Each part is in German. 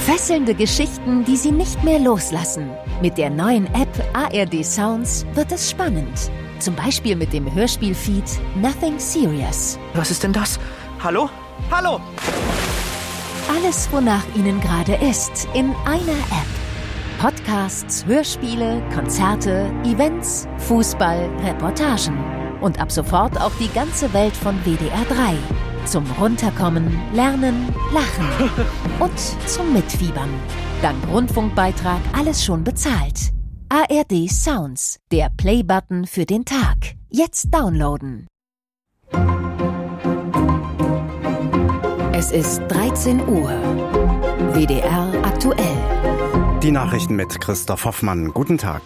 Fesselnde Geschichten, die Sie nicht mehr loslassen. Mit der neuen App ARD Sounds wird es spannend. Zum Beispiel mit dem Hörspielfeed Nothing Serious. Was ist denn das? Hallo? Hallo! Alles, wonach Ihnen gerade ist, in einer App. Podcasts, Hörspiele, Konzerte, Events, Fußball, Reportagen. Und ab sofort auch die ganze Welt von WDR 3. Zum Runterkommen, Lernen, Lachen und zum Mitfiebern. Dank Rundfunkbeitrag alles schon bezahlt. ARD Sounds, der Play-Button für den Tag. Jetzt downloaden. Es ist 13 Uhr. WDR aktuell. Die Nachrichten mit Christoph Hoffmann. Guten Tag.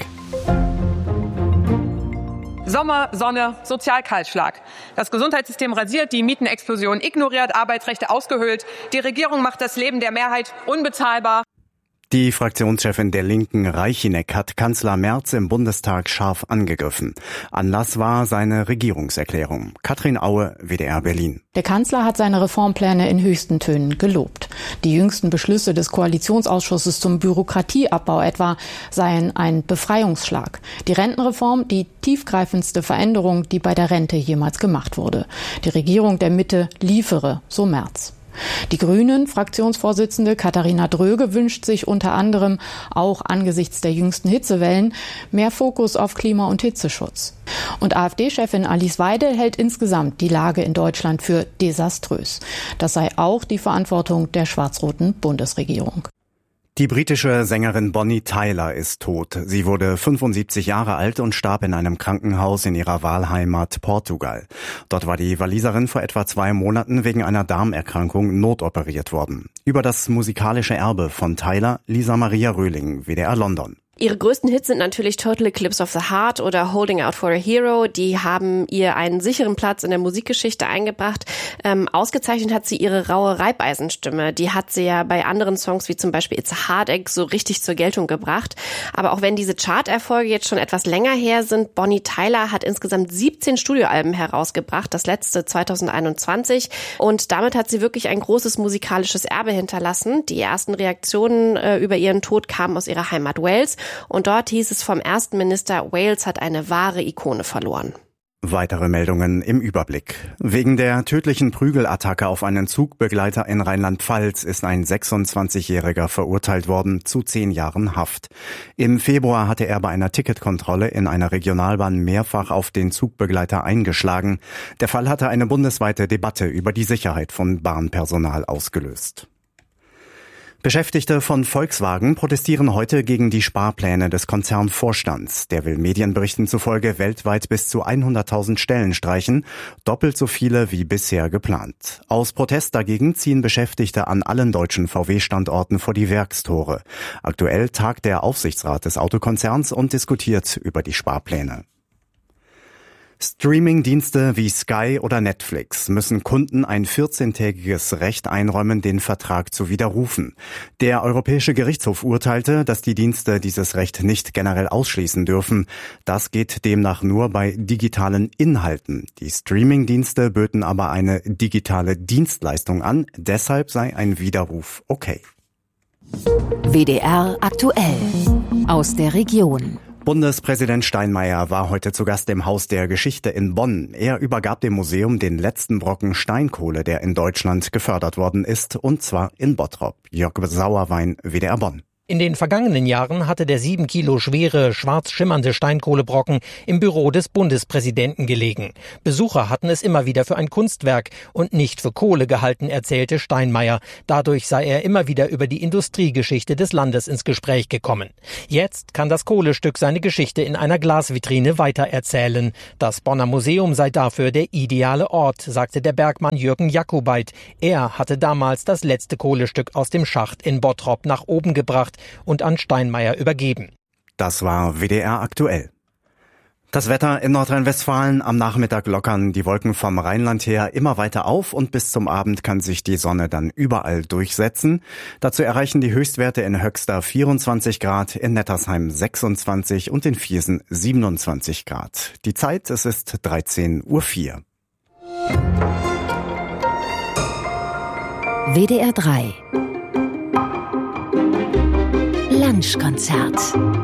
Sommer, Sonne, Sozialkahlschlag. Das Gesundheitssystem rasiert, die Mietenexplosion ignoriert, Arbeitsrechte ausgehöhlt. Die Regierung macht das Leben der Mehrheit unbezahlbar. Die Fraktionschefin der Linken, Reichinek, hat Kanzler Merz im Bundestag scharf angegriffen. Anlass war seine Regierungserklärung. Katrin Aue, WDR Berlin. Der Kanzler hat seine Reformpläne in höchsten Tönen gelobt. Die jüngsten Beschlüsse des Koalitionsausschusses zum Bürokratieabbau etwa seien ein Befreiungsschlag. Die Rentenreform, die tiefgreifendste Veränderung, die bei der Rente jemals gemacht wurde. Die Regierung der Mitte liefere, so Merz. Die Grünen-Fraktionsvorsitzende Katharina Dröge wünscht sich unter anderem auch angesichts der jüngsten Hitzewellen mehr Fokus auf Klima- und Hitzeschutz. Und AfD-Chefin Alice Weidel hält insgesamt die Lage in Deutschland für desaströs. Das sei auch die Verantwortung der schwarz-roten Bundesregierung. Die britische Sängerin Bonnie Tyler ist tot. Sie wurde 75 Jahre alt und starb in einem Krankenhaus in ihrer Wahlheimat Portugal. Dort war die Waliserin vor etwa 2 Monaten wegen einer Darmerkrankung notoperiert worden. Über das musikalische Erbe von Tyler, Lisa Maria Röhling, WDR London. Ihre größten Hits sind natürlich Total Eclipse of the Heart oder Holding Out for a Hero. Die haben ihr einen sicheren Platz in der Musikgeschichte eingebracht. Ausgezeichnet hat sie ihre raue Reibeisenstimme. Die hat sie ja bei anderen Songs wie zum Beispiel It's a Heartache so richtig zur Geltung gebracht. Aber auch wenn diese Charterfolge jetzt schon etwas länger her sind, Bonnie Tyler hat insgesamt 17 Studioalben herausgebracht, das letzte 2021. Und damit hat sie wirklich ein großes musikalisches Erbe hinterlassen. Die ersten Reaktionen über ihren Tod kamen aus ihrer Heimat Wales. Und dort hieß es vom ersten Minister, Wales hat eine wahre Ikone verloren. Weitere Meldungen im Überblick. Wegen der tödlichen Prügelattacke auf einen Zugbegleiter in Rheinland-Pfalz ist ein 26-Jähriger verurteilt worden zu 10 Jahren Haft. Im Februar hatte er bei einer Ticketkontrolle in einer Regionalbahn mehrfach auf den Zugbegleiter eingeschlagen. Der Fall hatte eine bundesweite Debatte über die Sicherheit von Bahnpersonal ausgelöst. Beschäftigte von Volkswagen protestieren heute gegen die Sparpläne des Konzernvorstands. Der will Medienberichten zufolge weltweit bis zu 100.000 Stellen streichen, doppelt so viele wie bisher geplant. Aus Protest dagegen ziehen Beschäftigte an allen deutschen VW-Standorten vor die Werkstore. Aktuell tagt der Aufsichtsrat des Autokonzerns und diskutiert über die Sparpläne. Streaming-Dienste wie Sky oder Netflix müssen Kunden ein 14-tägiges Recht einräumen, den Vertrag zu widerrufen. Der Europäische Gerichtshof urteilte, dass die Dienste dieses Recht nicht generell ausschließen dürfen. Das geht demnach nur bei digitalen Inhalten. Die Streaming-Dienste böten aber eine digitale Dienstleistung an. Deshalb sei ein Widerruf okay. WDR aktuell. Aus der Region. Bundespräsident Steinmeier war heute zu Gast im Haus der Geschichte in Bonn. Er übergab dem Museum den letzten Brocken Steinkohle, der in Deutschland gefördert worden ist, und zwar in Bottrop. Jörg Sauerwein, WDR Bonn. In den vergangenen Jahren hatte der 7 Kilo schwere, schwarz schimmernde Steinkohlebrocken im Büro des Bundespräsidenten gelegen. Besucher hatten es immer wieder für ein Kunstwerk und nicht für Kohle gehalten, erzählte Steinmeier. Dadurch sei er immer wieder über die Industriegeschichte des Landes ins Gespräch gekommen. Jetzt kann das Kohlestück seine Geschichte in einer Glasvitrine weitererzählen. Das Bonner Museum sei dafür der ideale Ort, sagte der Bergmann Jürgen Jakubait. Er hatte damals das letzte Kohlestück aus dem Schacht in Bottrop nach oben gebracht und an Steinmeier übergeben. Das war WDR aktuell. Das Wetter in Nordrhein-Westfalen: am Nachmittag lockern die Wolken vom Rheinland her immer weiter auf und bis zum Abend kann sich die Sonne dann überall durchsetzen. Dazu erreichen die Höchstwerte in Höxter 24 Grad, in Nettersheim 26 und in Viersen 27 Grad. Die Zeit, es ist 13:04 Uhr. WDR 3 Lunchkonzert.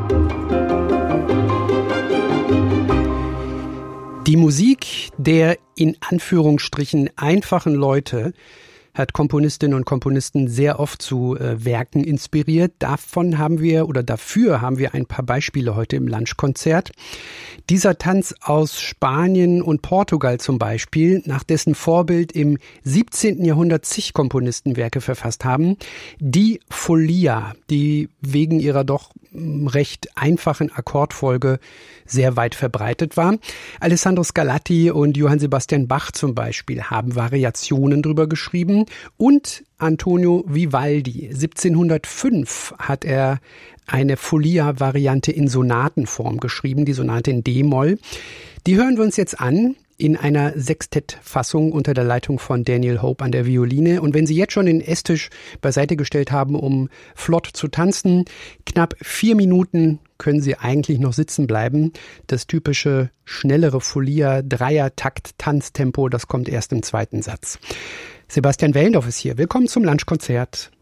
Die Musik der in Anführungsstrichen einfachen Leute hat Komponistinnen und Komponisten sehr oft zu Werken inspiriert. Dafür haben wir ein paar Beispiele heute im Lunchkonzert. Dieser Tanz aus Spanien und Portugal zum Beispiel, nach dessen Vorbild im 17. Jahrhundert zig Komponisten Werke verfasst haben. Die Folia, die wegen ihrer doch recht einfachen Akkordfolge sehr weit verbreitet war. Alessandro Scarlatti und Johann Sebastian Bach zum Beispiel haben Variationen drüber geschrieben. Und Antonio Vivaldi, 1705 hat er eine Folia-Variante in Sonatenform geschrieben, die Sonate in D-Moll. Die hören wir uns jetzt an in einer Sextettfassung unter der Leitung von Daniel Hope an der Violine. Und wenn Sie jetzt schon den Esstisch beiseite gestellt haben, um flott zu tanzen, knapp 4 Minuten können Sie eigentlich noch sitzen bleiben. Das typische schnellere Folia-Dreier-Takt-Tanztempo, das kommt erst im zweiten Satz. Sebastian Wellendorf ist hier. Willkommen zum Lunchkonzert.